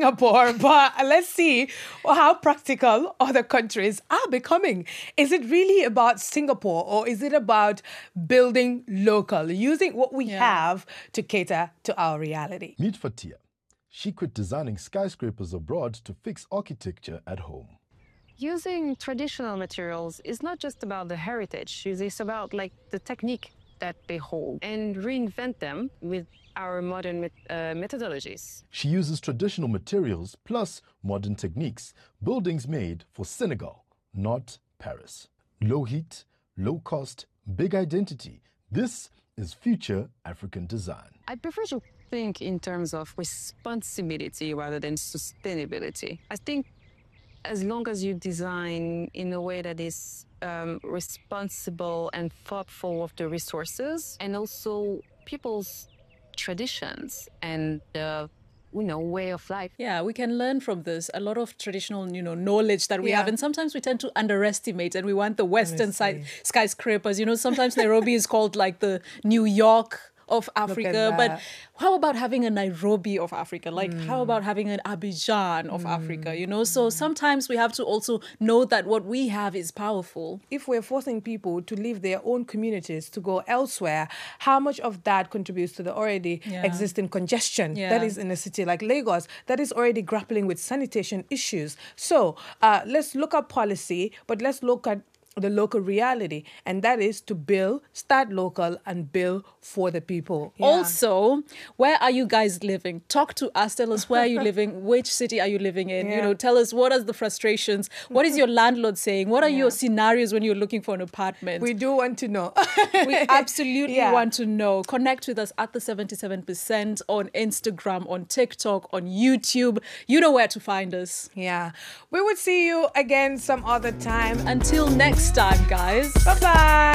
Singapore, but let's see how practical other countries are becoming. Is it really about Singapore, or is it about building local, using what we have to cater to our reality? Meet Fatia. She quit designing skyscrapers abroad to fix architecture at home. Using traditional materials is not just about the heritage. It's about the technique that they hold and reinvent them with our modern methodologies. She uses traditional materials plus modern techniques. Buildings made for Senegal, not Paris. Low heat, low cost, big identity. This is future African design. I prefer to think in terms of responsibility rather than sustainability. I think as long as you design in a way that is responsible and thoughtful of the resources and also people's traditions and way of life. Yeah, we can learn from this. A lot of traditional, knowledge that we have. And sometimes we tend to underestimate and we want the Western side skyscrapers. Sometimes Nairobi is called like the New York of Africa, but how about having a Nairobi of Africa? How about having an Abidjan of Africa? So sometimes we have to also know that what we have is powerful. If we're forcing people to leave their own communities to go elsewhere, how much of that contributes to the already existing congestion that is in a city like Lagos that is already grappling with sanitation issues? So let's look at policy, but let's look at the local reality, and that is to start local and build for the people. Also, where are you guys living? Talk to us. Tell us where are you living? Which city are you living in? Tell us what are the frustrations. What is your landlord saying? What are your scenarios when you're looking for an apartment? We do want to know. We absolutely want to know. Connect with us at the 77% on Instagram, on TikTok, on YouTube. You know where to find us. Yeah. We would see you again some other time. Until next time, guys. Bye-bye.